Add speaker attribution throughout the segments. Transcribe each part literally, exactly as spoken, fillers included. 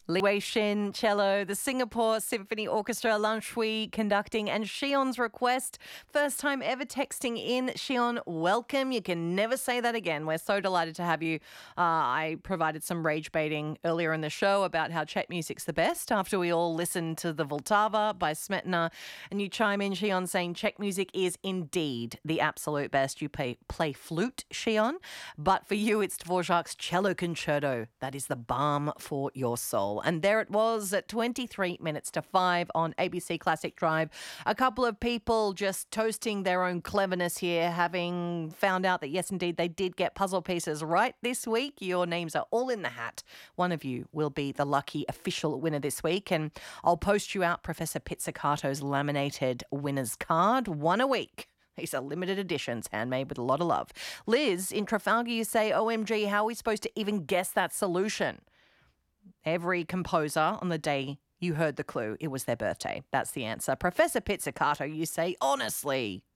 Speaker 1: Li Wei Shin, cello, the Singapore Symphony Orchestra, Lan Shui conducting, and Shion's request. First time ever texting in. Shion, welcome. You can never say that again. We're so delighted to have you. Uh, I provided some rage baiting earlier in the show about how Czech music's the best after we all listened to the Vltava by Smetana. And you chime in, Shion, saying Czech music is indeed the absolute best. You play, play flute, Shion, but for you it's Dvorak's Cello Concerto. That is the balm for your soul. And there it was at twenty-three minutes to five on A B C Classic Drive. A couple of people just toasting their own cleverness here, having found out that, yes, indeed, they did get puzzle pieces right this week. Your names are all in the hat. One of you will be the lucky official winner this week. And I'll post you out Professor Pizzicato's laminated winner's card. One a week. These are limited editions, handmade with a lot of love. Liz, in Trafalgar, you say, O M G, how are we supposed to even guess that solution? Every composer on the day you heard the clue, it was their birthday. That's the answer. Professor Pizzicato, you say, honestly.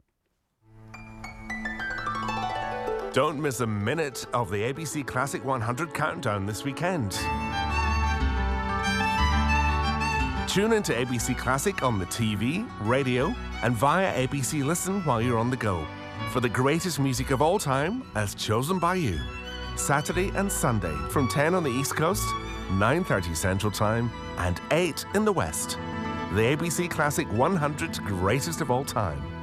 Speaker 2: Don't miss a minute of the A B C Classic one hundred countdown this weekend. Tune into A B C Classic on the T V, radio, and via A B C Listen while you're on the go for the greatest music of all time as chosen by you. Saturday and Sunday from ten on the East Coast, nine thirty Central Time, and eight in the West. The A B C Classic one hundred Greatest of All Time.